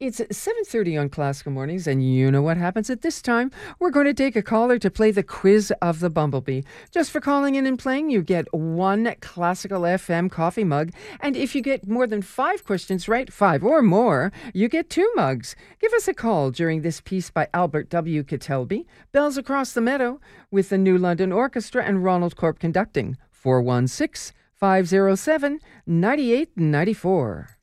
It's 7:30 on Classical Mornings, and you know what happens at this time. We're going to take a caller to play the quiz of the Bumblebee. Just for calling in and playing, you get one Classical FM coffee mug, and if you get more than 5 questions right, 5 or more, you get 2 mugs. Give us a call during this piece by Albert W. Kettelby, Bells Across the Meadow, with the New London Orchestra and Ronald Corp conducting. 416-507-9894.